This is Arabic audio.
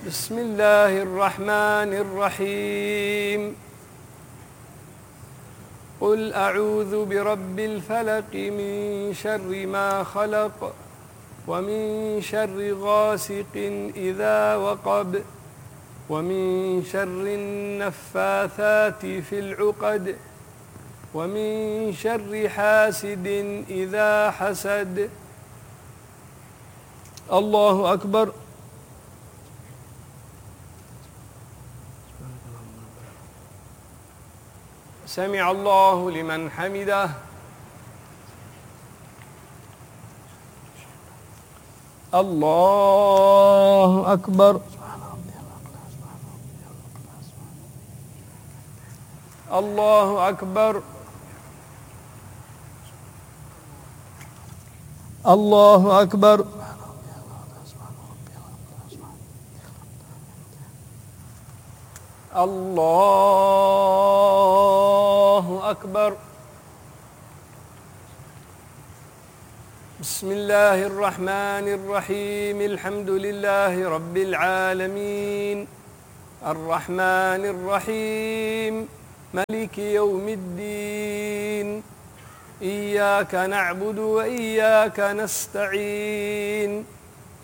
بسم الله الرحمن الرحيم قل أعوذ برب الفلق من شر ما خلق ومن شر غاسق إذا وقب ومن شر النفاثات في العقد ومن شر حاسد إذا حسد. الله أكبر. سمع الله لمن حمده. الله أكبر. الله أكبر. الله أكبر. الله أكبر. بسم الله الرحمن الرحيم الحمد لله رب العالمين الرحمن الرحيم مالك يوم الدين إياك نعبد وإياك نستعين